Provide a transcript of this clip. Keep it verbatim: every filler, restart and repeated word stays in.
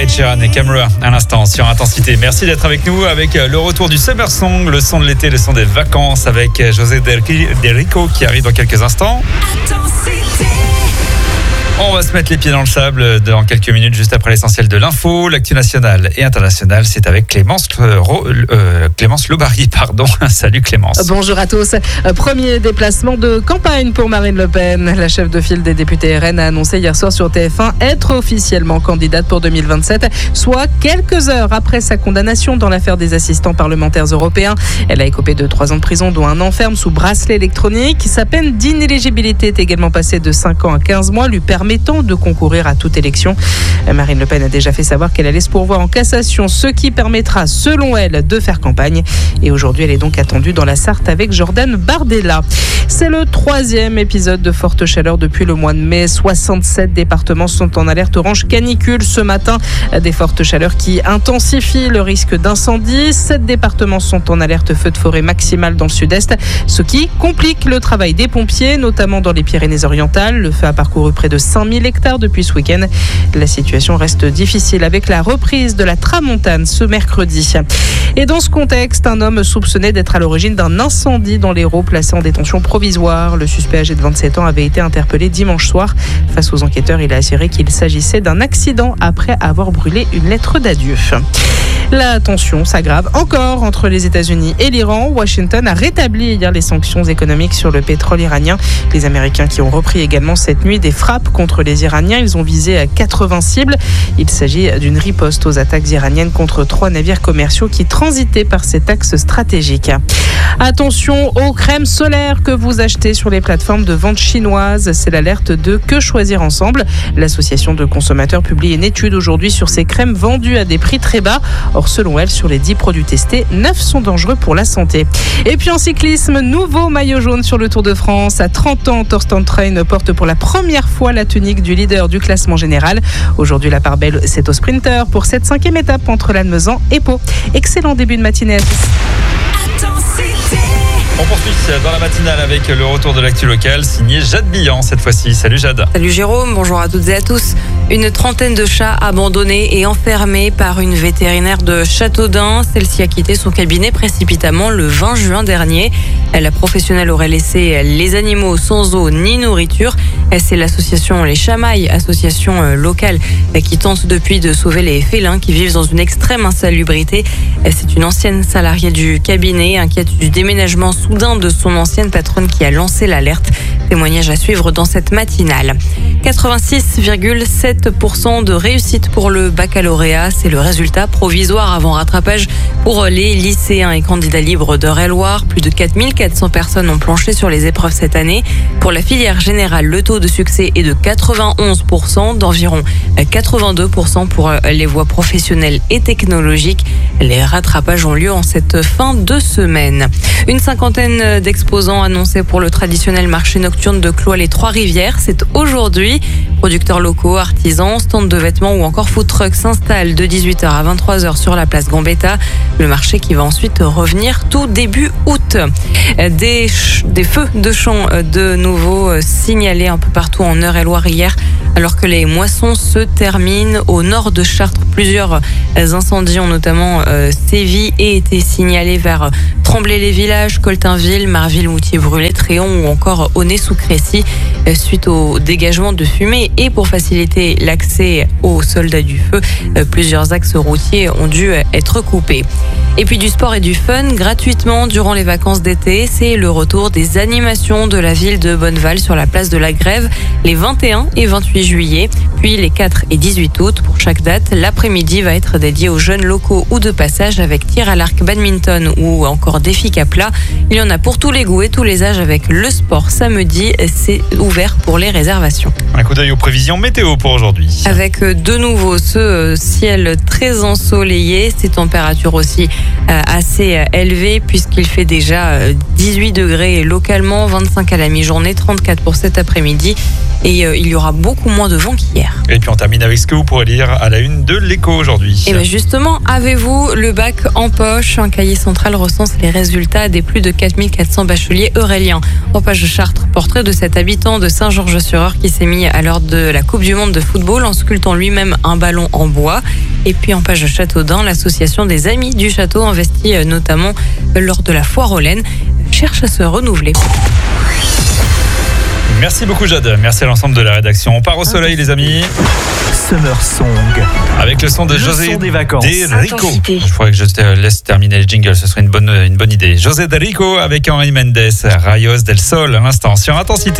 Ed Sheeran et Camera à l'instant sur Intensité. Merci d'être avec nous avec le retour du Summer Song, le son de l'été, le son des vacances avec José Delrico qui arrive dans quelques instants. Intensité. On va se mettre les pieds dans le sable dans quelques minutes, juste après l'essentiel de l'info. L'actu nationale et internationale, c'est avec Clémence, euh, euh, Clémence Lobary. Pardon. Salut Clémence. Bonjour à tous. Premier déplacement de campagne pour Marine Le Pen. La chef de file des députés R N a annoncé hier soir sur T F un être officiellement candidate pour deux mille vingt-sept, soit quelques heures après sa condamnation dans l'affaire des assistants parlementaires européens. Elle a écopé de trois ans de prison, dont un an ferme sous bracelet électronique. Sa peine d'inéligibilité est également passée de cinq ans à quinze mois, lui permettant de concourir à toute élection. Marine Le Pen a déjà fait savoir qu'elle allait se pourvoir en cassation, ce qui permettra, selon elle, de faire campagne. Et aujourd'hui, elle est donc attendue dans la Sarthe avec Jordan Bardella. C'est le troisième épisode de forte chaleur depuis le mois de mai. soixante-sept départements sont en alerte orange canicule ce matin. Des fortes chaleurs qui intensifient le risque d'incendie. Sept départements sont en alerte feu de forêt maximale dans le sud-est, ce qui complique le travail des pompiers, notamment dans les Pyrénées-Orientales. Le feu a parcouru près de cinq mille hectares depuis ce week-end. La situation reste difficile avec la reprise de la tramontane ce mercredi. Et dans ce contexte, un homme soupçonné d'être à l'origine d'un incendie dans l'Hérault, placé en détention provisoire. Le suspect âgé de vingt-sept ans avait été interpellé dimanche soir. Face aux enquêteurs, il a assuré qu'il s'agissait d'un accident après avoir brûlé une lettre d'adieu. La tension s'aggrave encore entre les États-Unis et l'Iran. Washington a rétabli hier les sanctions économiques sur le pétrole iranien. Les Américains qui ont repris également cette nuit des frappes contre les Iraniens. Ils ont visé à quatre-vingts cibles. Il s'agit d'une riposte aux attaques iraniennes contre trois navires commerciaux qui transitaient par cet axe stratégique. Attention aux crèmes solaires que vous achetez sur les plateformes de vente chinoises. C'est l'alerte de Que Choisir Ensemble. L'association de consommateurs publie une étude aujourd'hui sur ces crèmes vendues à des prix très bas. Or, selon elle, sur les dix produits testés, neuf sont dangereux pour la santé. Et puis en cyclisme, nouveau maillot jaune sur le Tour de France. À trente ans, Thorsten Trein porte pour la première fois la tunique du leader du classement général. Aujourd'hui, la part belle, c'est au sprinter pour cette cinquième étape entre Lannemezan et Pau. Excellent début de matinée à tous. On poursuit dans la matinale avec le retour de l'actu locale, signé Jade Billan cette fois-ci. Salut Jade. Salut Jérôme, bonjour à toutes et à tous. Une trentaine de chats abandonnés et enfermés par une vétérinaire de Châteaudun. Celle-ci a quitté son cabinet précipitamment le vingt juin dernier. La professionnelle aurait laissé les animaux sans eau ni nourriture. C'est l'association Les Chamailles, association locale, qui tente depuis de sauver les félins qui vivent dans une extrême insalubrité. C'est une ancienne salariée du cabinet, inquiète du déménagement soudain de son ancienne patronne qui a lancé l'alerte. Témoignage à suivre dans cette matinale. quatre-vingt-six virgule sept pour cent de réussite pour le baccalauréat. C'est le résultat provisoire avant rattrapage pour les lycéens et candidats libres d'Eure-et-Loire. Plus de quatre mille quatre cents personnes ont planché sur les épreuves cette année. Pour la filière générale, le taux de succès est de quatre-vingt-onze pour cent, d'environ quatre-vingt-deux pour cent pour les voies professionnelles et technologiques. Les rattrapages ont lieu en cette fin de semaine. Une cinquantaine d'exposants annoncés pour le traditionnel marché nocturne de Cloix les Trois-Rivières. C'est aujourd'hui. Producteurs locaux, artisans, stands de vêtements ou encore food trucks s'installent de dix-huit heures à vingt-trois heures sur la place Gambetta. Le marché qui va ensuite revenir tout début août. Des, des feux de champ de nouveau signalés un peu partout en Eure-et-Loire hier, alors que les moissons se terminent. Au nord de Chartres, plusieurs incendies ont notamment euh, sévi et été signalés vers Tremblay-les-Villages, Coltainville, Marville-Moutier-Brûlé, Tréon ou encore Aunay-sous-Crécy, euh, suite au dégagement de fumée et pour faciliter l'accès aux soldats du feu, euh, plusieurs axes routiers ont dû être coupés. Et puis du sport et du fun gratuitement durant les vacances d'été. C'est le retour des animations de la ville de Bonneval sur la place de la Grève les vingt et un et vingt-huit juillet, puis les quatre et dix-huit août. Pour chaque date, l'après-midi va être dédié aux jeunes locaux ou de passage avec tir à l'arc, badminton ou encore défi Capla. Il y en a pour tous les goûts et tous les âges avec le sport samedi. C'est ouvert pour les réservations. Un coup d'œil aux prévisions météo pour aujourd'hui. Avec de nouveau ce ciel très ensoleillé, ces températures aussi assez élevées puisqu'il fait déjà dix-huit degrés localement, vingt-cinq à la mi-journée, trente-quatre pour cet après-midi. et euh, il y aura beaucoup moins de vent qu'hier. Et puis on termine avec ce que vous pourrez lire à la une de l'Écho aujourd'hui. Et bien justement, avez-vous le bac en poche? Un cahier central recense les résultats des plus de quatre mille quatre cents bacheliers euréliens. En page de Chartres, portrait de cet habitant de Saint-Georges-sur-Eure qui s'est mis à l'heure de la Coupe du Monde de football en sculptant lui-même un ballon en bois. Et puis en page de Châteaudun, l'association des Amis du Château, investie notamment lors de la foire aux laines, cherche à se renouveler. Merci beaucoup Jade, merci à l'ensemble de la rédaction. On part au soleil les amis. Summer Song. Avec le son de Le José son des vacances. Rico. Je crois que je te laisse terminer le jingle, ce serait une bonne, une bonne idée. José Rico avec Henri Mendes, Rayos del Sol à l'instant sur Intensité.